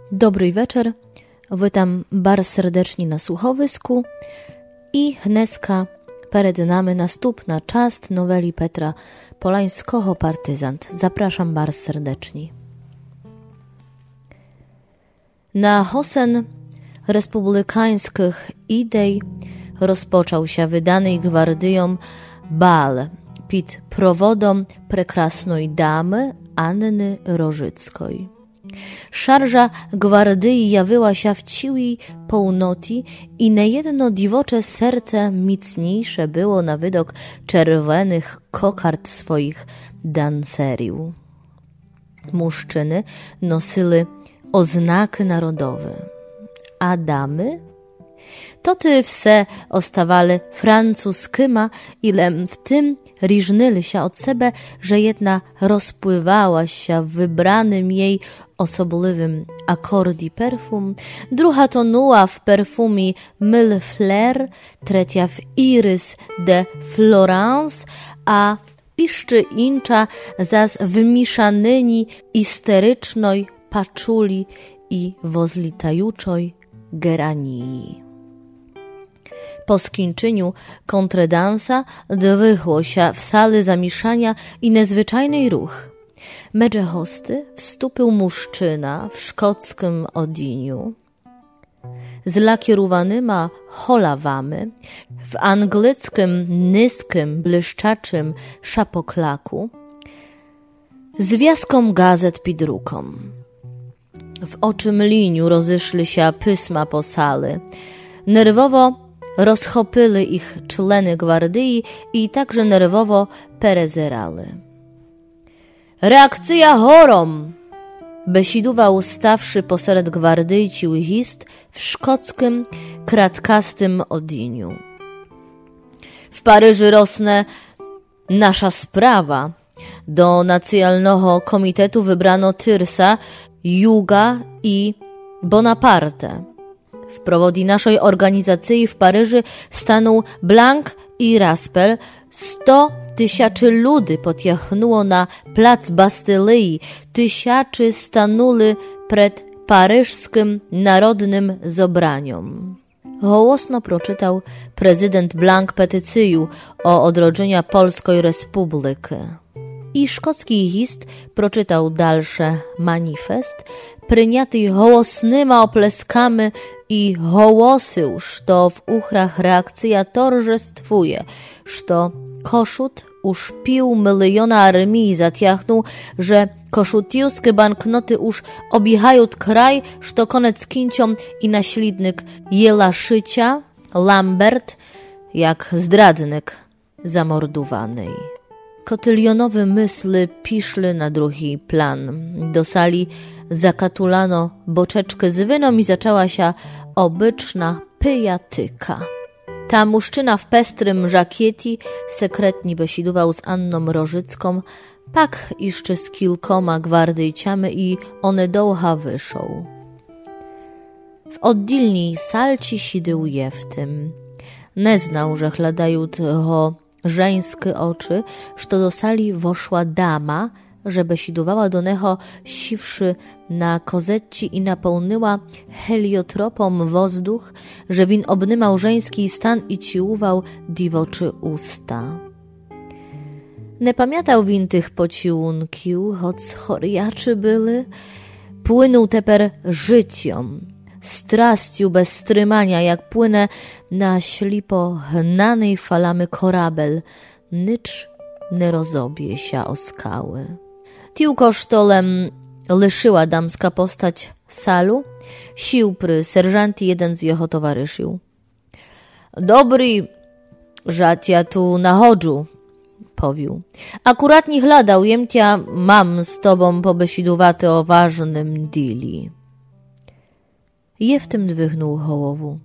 Dobry wieczór, witam bardzo serdecznie na słuchowisku i dneska перед nami następna część noweli Petra Polańskiego Partyzant. Zapraszam bardzo serdecznie. Na hosen republikańskich idei rozpoczął się wydany gwardyjom bal pod prowodą prekrasnej damy Anny Rożyckiej. Szarża gwardyi jawiła się w ciłej północy i niejedno dziwocze serce mocniejsze było na widok czerwonych kokard swoich danseriów. Muszczyny nosili oznaki narodowe, a damy? To ty wse ostawali francuskima, ile w tym riżnyli się od siebie, że jedna rozpływała się w wybranym jej osobliwym akordi perfum, druga tonuła w perfumie Mille Fleurs, trzecia w Iris de Florence, a jeszcze inna zas w miszanyni isterycznej paczuli i wozlitajuczej geranii. Po skończeniu kontredansa dowychło się w sali zamieszania i niezwyczajny ruch. Medże hosty wstąpił muszczyna w szkockim odiniu, z lakierowanyma holawami, w anglickim, niskim, błyszczaczym szapoklaku, z wiaską gazet pod ruką. W oczym liniu rozeszli się pysma po sali. Nerwowo rozchopili ich człeny gwardyi i także nerwowo perezerali. Reakcja chorom! Besidował stawszy posered gwardyjci hist w szkockim, kratkastym odiniu. W Paryżu rosnę nasza sprawa. Do Nacjonalnego Komitetu wybrano Tyrsa, Juga i Bonaparte. W prowodzi naszej organizacji w Paryżu stanął Blanc i Raspel. 100 000 ludzi podjechnuło na plac Bastylii. Tysiacy stanuli przed paryżskim narodnym zobraniem. Głosno proczytał prezydent Blanc petycję o odrodzeniu Polskiej Republiki. I szkocki hist proczytał dalszy manifest, przyniaty hołosnyma opleskami i hołosił, że w uchrach reakcja torżestwuje, że Koszut już 500 000 armii zatiachnął, że koszutiewskie banknoty już obiechają kraj, że koniec kinciom i naśladnik Jelaszycia, Lambert, jak zdradnik zamordowany. Kotylionowe myśli piszły na drugi plan. Do sali zakatulano boczeczkę z wyną i zaczęła się obyczna pyjatyka. Ta muszczyna w pestrym żakieti sekretnie besidował z Anną Rożycką, pak jeszcze z kilkoma gwardyjciami i one dołcha wyszł. W oddilni salci sidył Jewtym. Nie znał, że chladają ho żeńskie oczy, że do sali woszła dama, że besidowała do neho siwszy na kozetci i napełniła heliotropom wozduch, że win obnymał żeński stan i ciuwał diwoczy usta. Nie pamiętał win tych pociłunkił, choć choriaczy były, płynął teper życiom, straściu bez strymania, jak płynę na ślipo hnanej falami korabel, nicz nie rozobie się o skały. Tiu kosztolem lyszyła damska postać salu, sił pry serżanti jeden z jeho towarzyszył. Dobry, żat ja tu nachodżu, powił. Akuratnie hladał, jemcia mam z tobą pobesidowaty o ważnym dili. Jewtym dwychnął hołowu.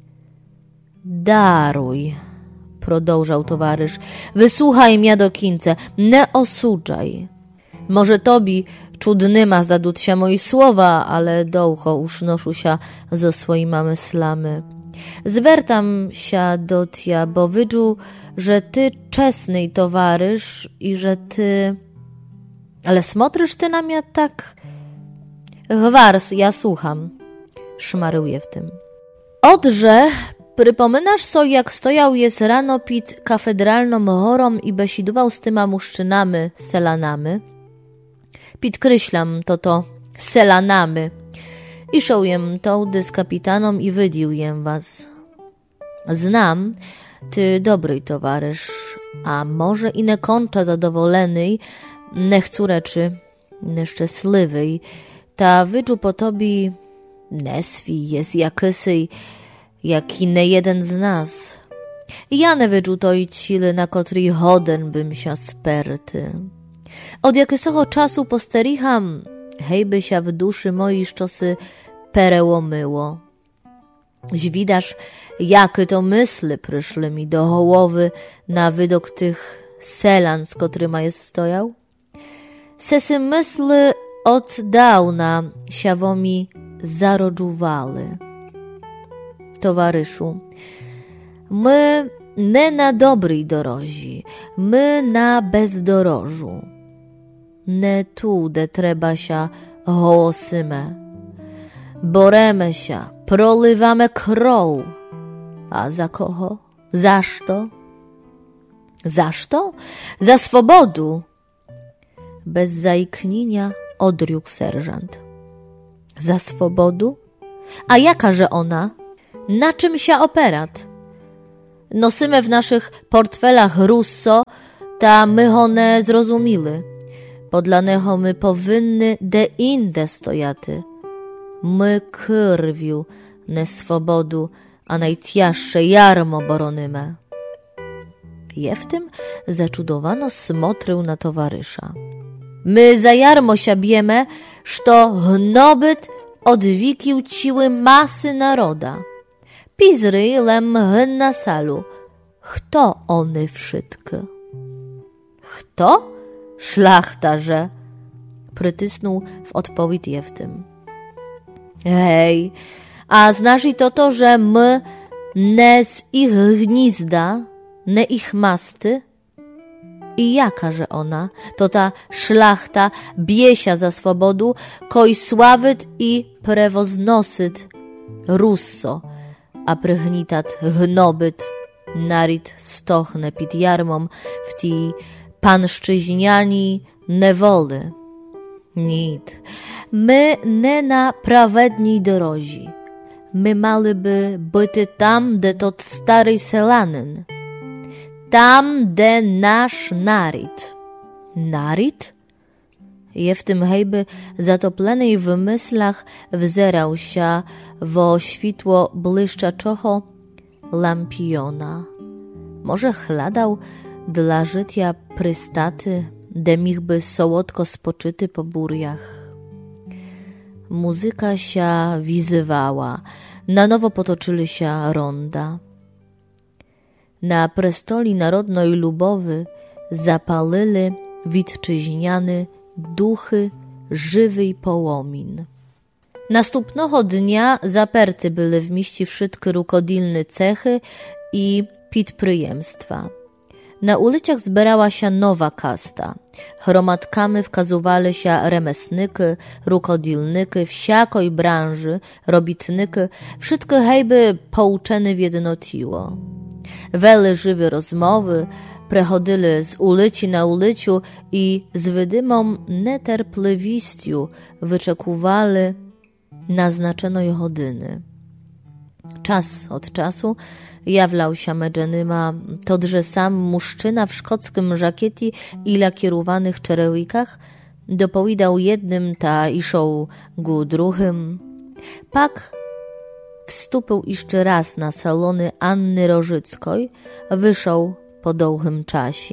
Daruj, prodążał towarzysz, wysłuchaj mnie do końca, nie osudzaj. Może tobie czudnyma zdadуть się moi słowa, ale dołcho już noszę się ze swoimi myślami. Zwertam się do tia, bo wydżu, że ty czesny towarzysz i że ty... Ale smotrzysz ty na mnie tak... Gwars, ja słucham, szmarył je w tym. Odże, przypominasz sobie, jak stojał jest rano pід kafedralną chorą i besidował z tyma muszczynami, selanami? Pід kryślam to selanami. I szał jem tołdy z kapitanom i wydił jem was. Znam, ty dobry towarzysz, a może i nie kończa zadowoleny, nie chcу reczy, nieszczęśliwy, ta wyczu po tobie neswi jest jakysy, jaki nie jeden z nas. Ja nie wyczu toj cile, na kotry hoden bym się sperty. Od jakiegoś czasu postericham, hejby się w duszy mojej szczosy perełomyło. Zwidasz, jakie to mysły przyszły mi do głowy na widok tych selan, z któryma jest stojał? Sesy mysły od dawna siawo mi zarodżuwały. Towaryszu, my nie na dobrej dorozi, my na bezdorożu. Nie tu, de trzeba się hołosyme. Boremy się, prolywamy krov. A za kogo? Zašto? Zašto? Za swobodu. Bez zaiknienia odriókł serżant. Za swobodu? A jakaże ona? Na czym się operat? Nosymy w naszych portfelach Russo, ta my ho nie zrozumili. Podlaneho my powinny de inde stojaty. My krwiu nie swobodu, a najtjaższe jarmo boronyme. Je w tym zaczudowano smotrył na towarysza. My za jarmo siabiemy, što hnobyt odwikił ciły masy naroda. Pizry lem na salu. Kto ony wszystkie? Kto? Szlachtarze, prytysnął w odpowiedź je w tym. Hej, a znasz i to, że my nie z ich gniazda, nie ich masty? I jakaże ona, to ta szlachta biesia za swobodu, koj sławyt i prewoznosyt Russo, a prychnitat gnobyt narit stochne pід jarmom w ti panszczyźniani newoli. Nit, my nie na prawedniej dorozi. My maliby byty tam, de tot stary selanyn. Tam, de nasz narit. Narit? Je w tym hejby zatoplenej w myślach wzerał się wo świtło błyszczaczocho lampiona. Może chladał dla życia prystaty, de michby sołodko spoczyty po burjach. Muzyka się wizywała, na nowo potoczyli się ronda. Na prestoli narodnej lubowy zapalili witczyźniany duchy żywy połomin. Następnego dnia zaperty były w mieście wszystkie rukodilne cechy i підприємства. Na ulicach zbierała się nowa kasta. Hromadkami wkazywali się remesnyki, rukodilnyki, wsiakoj branży, robitnyki, wszystkie hejby pouczene w jedno tiło. Wele żywe rozmowy, prechodzili z ulici na uliczu i z wydymą neterpliwistю wyczekuwali naznaczonej godziny. Czas od czasu jawlał się medżenyma todże sam muszczyna w szkockim żakieti i lakierowanych czerełikach, dopowiadał jednym ta iszą gu druhym. Pak wstąpił jeszcze raz na salony Anny Rożyckiej, wyszał po długim czasie.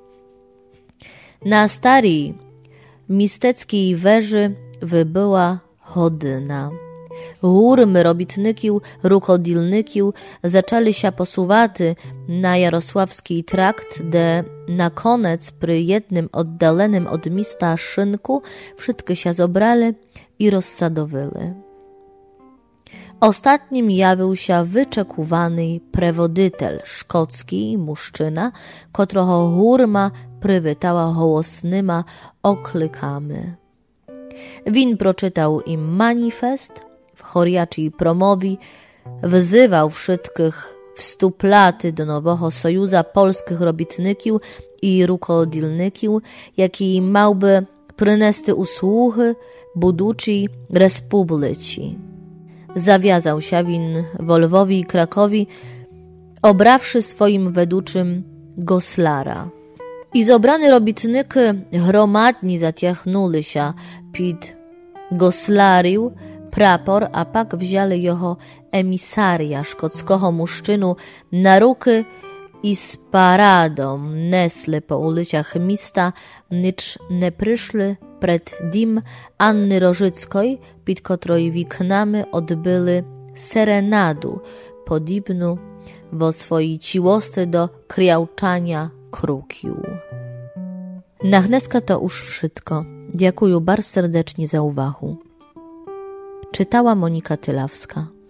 Na starej misteckiej weży wybyła godzina. Hurmy robitnykił, rukodilnykił zaczęli się posuwaty na Jarosławski trakt, de na koniec przy jednym oddalonym od miasta szynku wszystkie się zobrali i rozsadowili. Ostatnim jawił się wyczekuwany prewodytel szkocki, muszczyna, którego hurma przywitała hołosnyma oklykami. Win proczytał im manifest, w choriaczy i promowi, wzywał wszystkich wstuplaty do nowego sojuza polskich robitników i rukodilników, jaki małby przynesty usłuchy buduci republici. Zawiązał się win w Lwowi i Krakowi, obrawszy swoim weduczym goslara. I zobrany robitnyki hromadni zatiachnuli się pід goslarił prapor, a pak wzięli jeho emisaria szkockiego muszczynu na ruky i z paradą nesli po ulicach miasta, nicz nie przyszli przed dim Anny Rożyckiej, pід której wiknami odbyli serenadu podobną wo swojej ciłosty do kriałczania krukiu. Na dneska to już wszystko. Dziękuję bardzo serdecznie za uwagę. Czytała Monika Tylawska.